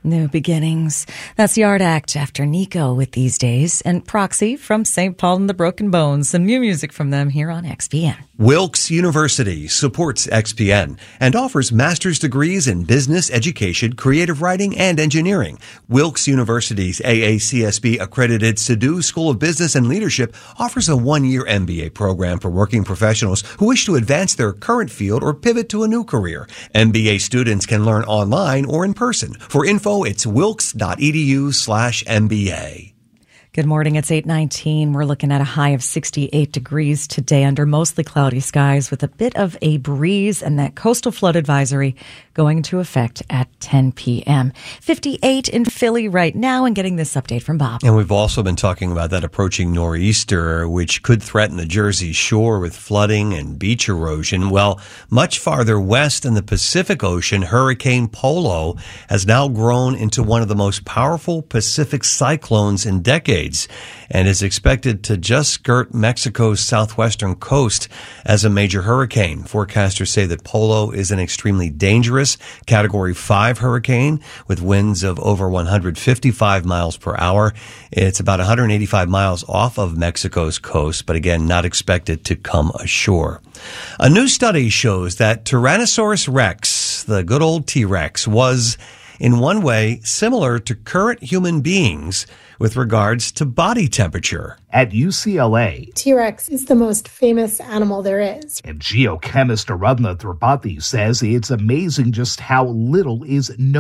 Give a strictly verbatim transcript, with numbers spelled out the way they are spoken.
New beginnings. That's Yard Act after Nico with These Days and Proxy from Saint Paul and the Broken Bones. Some new music from them here on X P N. Wilkes University supports X P N and offers master's degrees in business, education, creative writing, and engineering. Wilkes University's A A C S B accredited Sadoo School of Business and Leadership offers a one-year M B A program for working professionals who wish to advance their current field or pivot to a new career. M B A students can learn online or in person. For info, it's wilkes.edu slash MBA. Good morning. It's eight nineteen. We're looking at a high of sixty-eight degrees today under mostly cloudy skies with a bit of a breeze, and that coastal flood advisory going into effect at ten p.m. fifty-eight in Philly right now, and getting this update from Bob. And we've also been talking about that approaching nor'easter, which could threaten the Jersey Shore with flooding and beach erosion. Well, much farther west in the Pacific Ocean, Hurricane Polo has now grown into one of the most powerful Pacific cyclones in decades, and is expected to just skirt Mexico's southwestern coast as a major hurricane. Forecasters say that Polo is an extremely dangerous Category five hurricane with winds of over one hundred fifty-five miles per hour. It's about one hundred eighty-five miles off of Mexico's coast, but again, not expected to come ashore. A new study shows that Tyrannosaurus rex, the good old T-Rex, was in one way similar to current human beings with regards to body temperature. At U C L A, T-Rex is the most famous animal there is. And geochemist Aradhana Tripathi says it's amazing just how little is known